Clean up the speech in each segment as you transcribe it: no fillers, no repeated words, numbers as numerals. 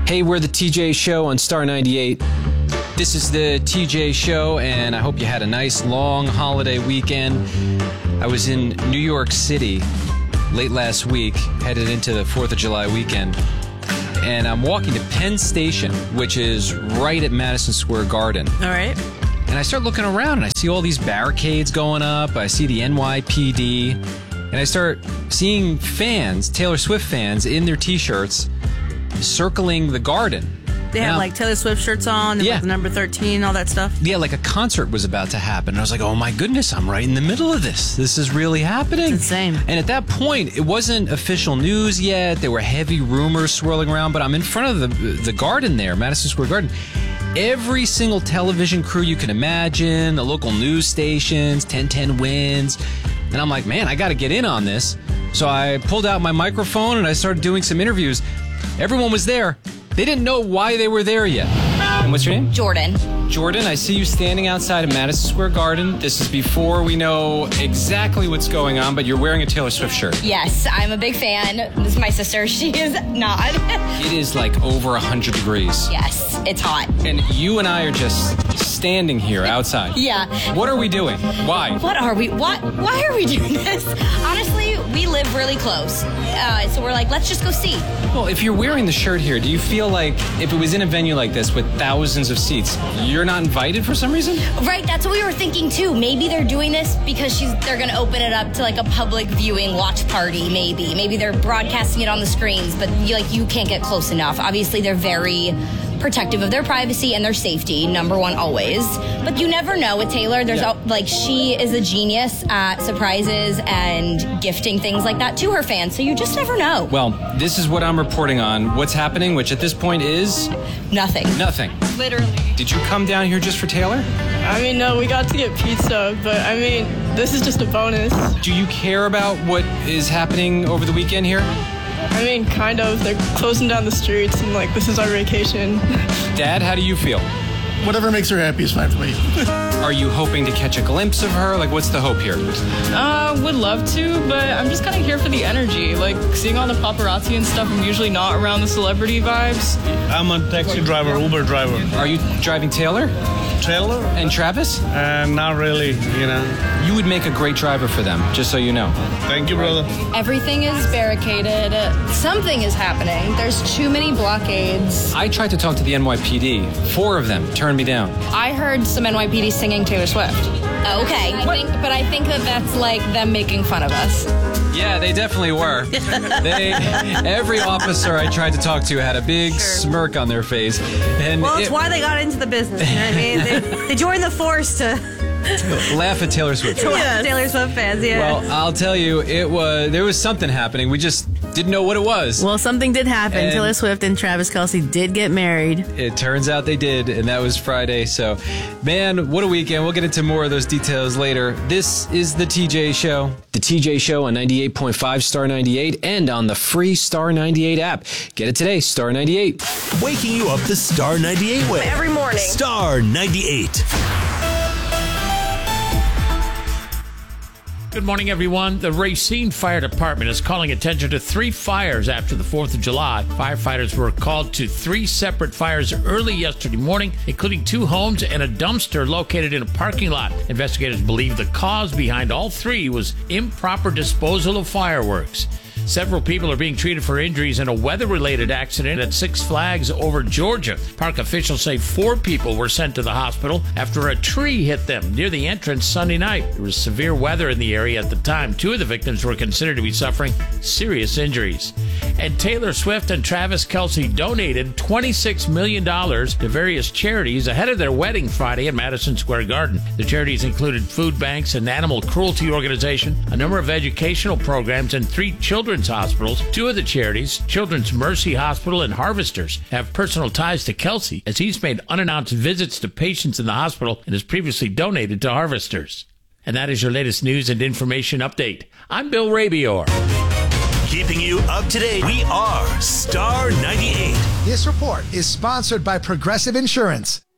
Hey, we're the TJ Show on Star 98. This is the TJ Show, and I hope you had a nice long holiday weekend. I was in New York City late last week, headed into the 4th of July weekend, and I'm walking to Penn Station, which is right at Madison Square Garden. All right. And I start looking around, and I see all these barricades going up. I see the NYPD, and I start seeing fans, Taylor Swift fans, in their T-shirts, circling the garden. They have like Taylor Swift shirts on, and like the number 13, all that stuff. Yeah, like a concert was about to happen. And I was like, oh my goodness, I'm right in the middle of this. This is really happening. It's insane. And at that point, it wasn't official news yet. There were heavy rumors swirling around, but I'm in front of the garden there, Madison Square Garden. Every single television crew you can imagine, the local news stations, 1010 Wins. And I'm like, man, I got to get in on this. So I pulled out my microphone and I started doing some interviews. Everyone was there. They didn't know why they were there yet. And what's your name? Jordan. Jordan, I see you standing outside of Madison Square Garden. This is before we know exactly what's going on, but you're wearing a Taylor Swift shirt. Yes, I'm a big fan. This is my sister. She is not. It is like over 100 degrees. Yes, it's hot. And you and I are just standing here outside. Yeah. What are we doing? Why? What are we? Why are we doing this? Honestly, we live really close. So we're like, let's just go see. Well, if you're wearing the shirt here, do you feel like if it was in a venue like this with thousands of seats, you're not invited for some reason? Right, that's what we were thinking too. Maybe they're doing this because they're going to open it up to like a public viewing watch party, maybe. Maybe they're broadcasting it on the screens, but you can't get close enough. Obviously, they're very protective of their privacy and their safety, number one always. But you never know with Taylor. There's she is a genius at surprises and gifting things like that to her fans, so you just never know. Well, this is what I'm reporting on. What's happening, which at this point is Nothing. Literally. Did you come down here just for Taylor? I mean, no, we got to get pizza, but I mean, this is just a bonus. Do you care about what is happening over the weekend here? I mean, kind of. They're closing down the streets, and like, this is our vacation. Dad, how do you feel? Whatever makes her happy is fine for me. Are you hoping to catch a glimpse of her? Like, what's the hope here? Would love to, but I'm just kind of here for the energy. Like, seeing all the paparazzi and stuff, I'm usually not around the celebrity vibes. I'm a taxi driver, Uber driver. Are you driving Taylor? Taylor? And Travis? Not really, you know. You would make a great driver for them, just so you know. Thank you, brother. Everything is barricaded. Something is happening. There's too many blockades. I tried to talk to the NYPD. 4 of them turned me down. I heard some NYPD singing Taylor Swift. Okay. I think that's like them making fun of us. Yeah, they definitely were. Every officer I tried to talk to had a big smirk on their face. And it's why they got into the business. You know what I mean? They joined the force to laugh at Taylor Swift. Taylor Swift fans, yeah. Well, I'll tell you, there was something happening. We just didn't know what it was. Well, something did happen. And Taylor Swift and Travis Kelce did get married. It turns out they did, and that was Friday. So, man, what a weekend. We'll get into more of those details later. This is the TJ Show. The TJ Show on 98.5 Star 98 and on the free Star 98 app. Get it today, Star 98. Waking you up the Star 98 way. Every morning. Star 98. Good morning, everyone. The Racine Fire Department is calling attention to 3 fires after the 4th of July. Firefighters were called to 3 separate fires early yesterday morning, including 2 homes and a dumpster located in a parking lot. Investigators believe the cause behind all 3 was improper disposal of fireworks. Several people are being treated for injuries in a weather-related accident at Six Flags over Georgia. Park officials say 4 people were sent to the hospital after a tree hit them near the entrance Sunday night. There was severe weather in the area at the time. 2 of the victims were considered to be suffering serious injuries. And Taylor Swift and Travis Kelce donated $26 million to various charities ahead of their wedding Friday at Madison Square Garden. The charities included food banks, an animal cruelty organization, a number of educational programs, and 3 children's hospitals. 2 of the charities, Children's Mercy Hospital and Harvesters, have personal ties to Kelce, as he's made unannounced visits to patients in the hospital and has previously donated to Harvesters. And that is your latest news and information update. I'm Bill Rabior. Keeping you up to date, we are Star 98. This report is sponsored by Progressive Insurance.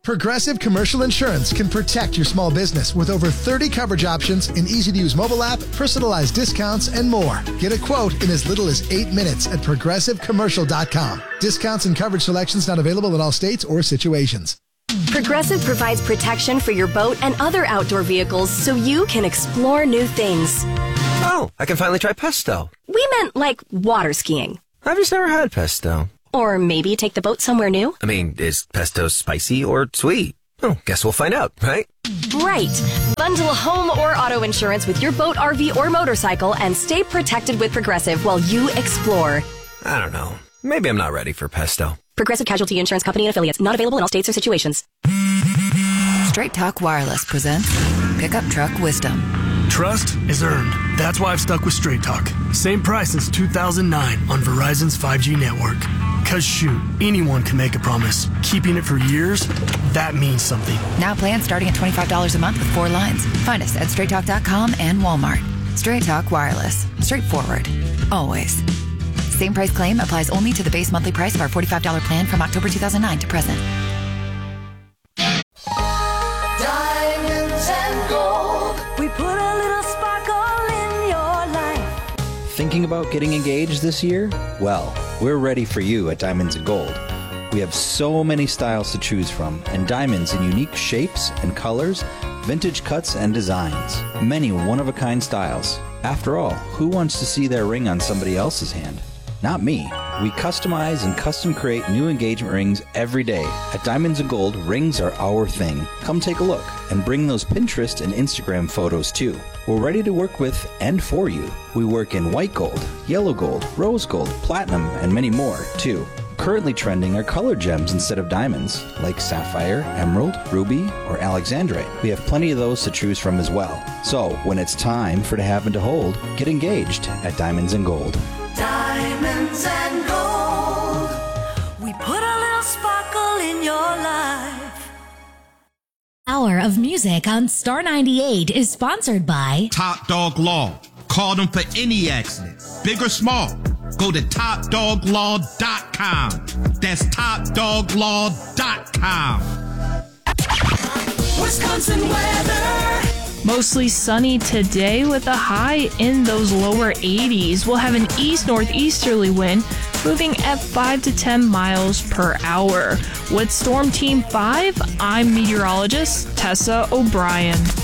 Progressive Commercial Insurance can protect your small business with over 30 coverage options, an easy-to-use mobile app, personalized discounts, and more. Get a quote in as little as 8 minutes at ProgressiveCommercial.com. Discounts and coverage selections not available in all states or situations. Progressive provides protection for your boat and other outdoor vehicles so you can explore new things. Oh, I can finally try pesto. We meant like water skiing. I've just never had pesto. Or maybe take the boat somewhere new. I mean, is pesto spicy or sweet? Oh, guess we'll find out, right? Right. Bundle home or auto insurance with your boat, RV, or motorcycle and stay protected with Progressive while you explore. I don't know. Maybe I'm not ready for pesto. Progressive Casualty Insurance Company and Affiliates. Not available in all states or situations. Straight Talk Wireless presents Pickup Truck Wisdom. Trust is earned. That's why I've stuck with Straight Talk. Same price since 2009 on Verizon's 5G network. Because shoot, anyone can make a promise. Keeping it for years, that means something. Now plans starting at $25 a month with 4 lines. Find us at straighttalk.com and Walmart. Straight Talk Wireless. Straightforward. Always. Same price claim applies only to the base monthly price of our $45 plan from October 2009 to present. Diamonds and gold. We put a little sparkle in your life. Thinking about getting engaged this year? Well, we're ready for you at Diamonds and Gold. We have so many styles to choose from, and diamonds in unique shapes and colors, vintage cuts and designs. Many one-of-a-kind styles. After all, who wants to see their ring on somebody else's hand? Not me. We customize and custom create new engagement rings every day. At Diamonds and Gold, rings are our thing. Come take a look and bring those Pinterest and Instagram photos too. We're ready to work with and for you. We work in white gold, yellow gold, rose gold, platinum, and many more too. Currently trending are colored gems instead of diamonds, like sapphire, emerald, ruby, or alexandrite. We have plenty of those to choose from as well. So, when it's time for to have and to hold, get engaged at Diamonds and Gold. Diamonds and gold. We put a little sparkle in your life. Hour of Music on Star 98 is sponsored by Top Dog Law. Call them for any accident, big or small. Go to topdoglaw.com. That's topdoglaw.com. Wisconsin weather. Mostly sunny today with a high in those lower 80s. We'll have an east-northeasterly wind moving at 5 to 10 miles per hour. With Storm Team 5, I'm meteorologist Tessa O'Brien.